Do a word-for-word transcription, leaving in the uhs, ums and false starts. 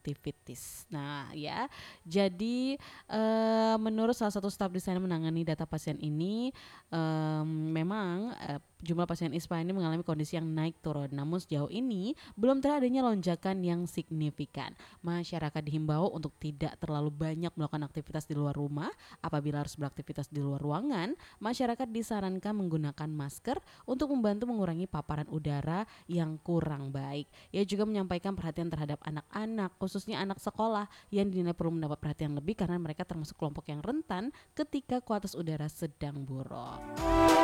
activities. Nah ya, jadi eee, menurut salah satu staf desainer menangani data pasien ini, mmm, memang, eee, jumlah pasien ISPA ini mengalami kondisi yang naik turun. Namun sejauh ini belum teradanya lonjakan yang signifikan. Masyarakat dihimbau untuk tidak terlalu banyak melakukan aktivitas di luar rumah. Apabila harus beraktivitas di luar ruangan, masyarakat disarankan menggunakan masker untuk membantu mengurangi paparan udara yang kurang baik. Ia juga menyampaikan perhatian terhadap anak-anak, khususnya anak sekolah yang dinilai perlu mendapat perhatian lebih karena mereka termasuk kelompok yang rentan ketika kualitas udara sedang buruk.